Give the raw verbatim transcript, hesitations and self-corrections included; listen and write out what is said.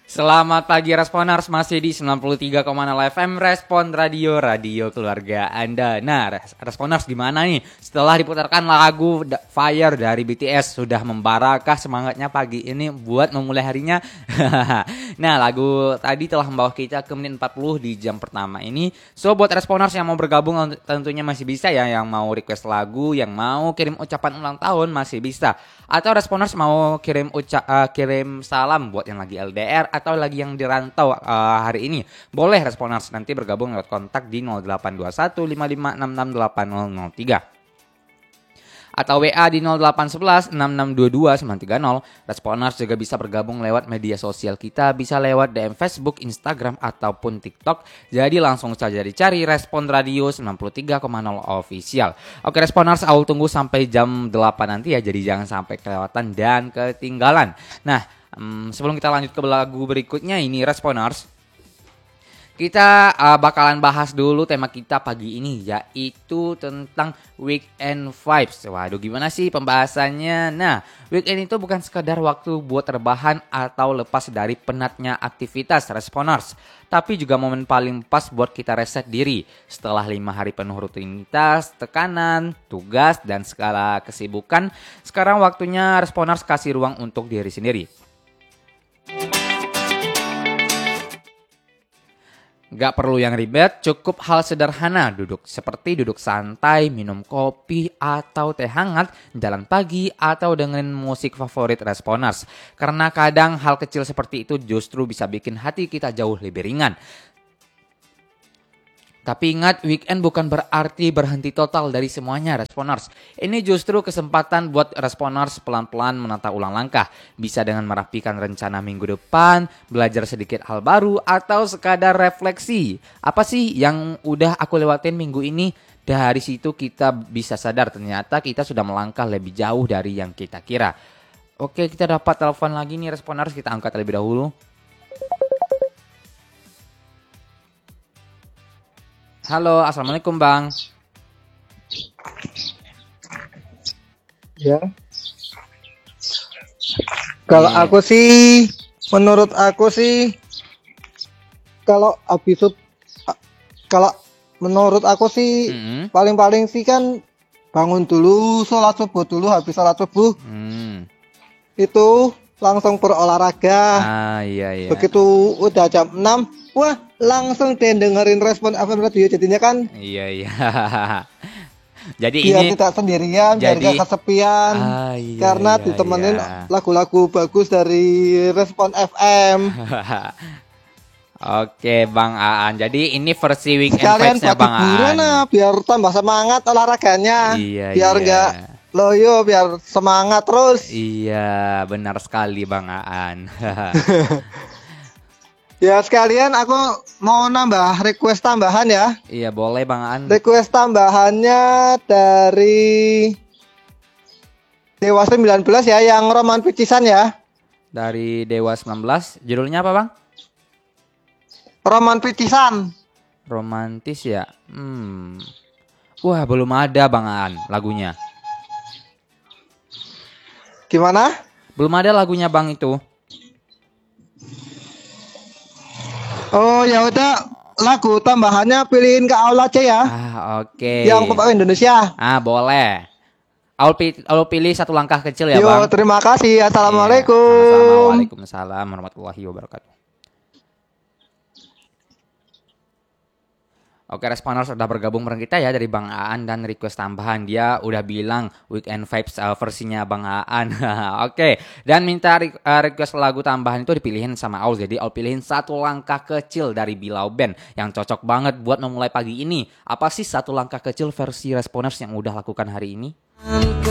Selamat pagi Responers, masih di sembilan puluh tiga koma nol F M Respon Radio, radio keluarga Anda. Nah, Responers gimana nih? Setelah diputarkan lagu Fire dari B T S, sudah membarakah semangatnya pagi ini buat memulai harinya? Nah, lagu tadi telah membawa kita ke menit empat puluh di jam pertama ini. So, buat Responers yang mau bergabung tentunya masih bisa ya. Yang mau request lagu, yang mau kirim ucapan ulang tahun masih bisa. Atau Responers mau kirim uca uh, kirim salam buat yang lagi L D R atau lagi yang dirantau uh, hari ini, boleh Responers nanti bergabung lewat kontak di nol delapan dua satu lima lima enam enam delapan nol nol tiga atau W A di nol delapan satu satu enam enam dua dua sembilan tiga nol. Responers juga bisa bergabung lewat media sosial kita, bisa lewat D M Facebook, Instagram ataupun TikTok. Jadi langsung saja dicari Respon Radio sembilan puluh tiga koma nol Official. Oke Responers, aku tunggu sampai jam delapan nanti ya, jadi jangan sampai kelewatan dan ketinggalan. Nah, Hmm, sebelum kita lanjut ke lagu berikutnya ini Responers, kita uh, bakalan bahas dulu tema kita pagi ini, yaitu tentang weekend vibes. Waduh, gimana sih pembahasannya? Nah, weekend itu bukan sekadar waktu buat rebahan atau lepas dari penatnya aktivitas Responers, tapi juga momen paling pas buat kita reset diri. Setelah lima hari penuh rutinitas, tekanan, tugas, dan segala kesibukan, sekarang waktunya Responers kasih ruang untuk diri sendiri. Gak perlu yang ribet, cukup hal sederhana, duduk seperti duduk santai, minum kopi atau teh hangat, jalan pagi atau dengerin musik favorit Responers. Karena kadang hal kecil seperti itu justru bisa bikin hati kita jauh lebih ringan. Tapi ingat, weekend bukan berarti berhenti total dari semuanya Responers. Ini justru kesempatan buat Responers pelan-pelan menata ulang langkah. Bisa dengan merapikan rencana minggu depan, belajar sedikit hal baru, atau sekadar refleksi. Apa sih yang udah aku lewatin minggu ini? Dari situ kita bisa sadar ternyata kita sudah melangkah lebih jauh dari yang kita kira. Oke, kita dapat telepon lagi nih Responers, kita angkat terlebih dahulu. Halo, assalamualaikum Bang. Ya. Kalau Nih. aku sih, menurut aku sih, kalau habis sub- a- kalau menurut aku sih Mm-hmm. paling-paling sih kan bangun dulu, sholat subuh dulu, habis sholat subuh Hmm. itu langsung berolahraga. Ah iya iya. Begitu udah jam enam, wah langsung deh dengerin Respon F M Radio, jadinya kan Iya iya. Jadi biar ini tidak sendirian, biar jadi- gak kesepian. Ah, iya, Karena iya, ditemenin iya. lagu-lagu bagus dari Respon F M. Oke Bang Aan. Jadi ini versi weekend Sekalian vibes-nya buat Bang hiburan Aan. lah, biar tambah semangat olahraganya. Iya, biar iya. enggak loyo, biar semangat terus. Iya, benar sekali Bang Aan. Ya sekalian aku mau nambah request tambahan ya. Iya, boleh Bang Aan. Request tambahannya dari Dewa sembilan belas ya, yang Roman Picisan ya. Dari Dewa sembilan belas. Judulnya apa Bang? Roman Picisan. Romantis ya. Hmm. Wah, belum ada Bang Aan lagunya. Gimana? Belum ada lagunya Bang itu. Oh ya udah, lagu tambahannya pilihin ke Aula aja ya. Ah, oke. Yang pop Indonesia. Ah, boleh. Aku pilih, aku pilih satu langkah kecil ya Yo, Bang. terima kasih. Iya, Assalamualaikum. Waalaikumsalam warahmatullahi wabarakatuh. Oke, Responers sudah bergabung bareng kita ya dari Bang Aan dan request tambahan. Dia udah bilang weekend vibes uh, versinya Bang Aan. Oke, dan minta re- uh, request lagu tambahan itu dipilihin sama Aul. Jadi Aul pilihin satu langkah kecil dari Bilau Band yang cocok banget buat memulai pagi ini. Apa sih satu langkah kecil versi Responers yang udah lakukan hari ini?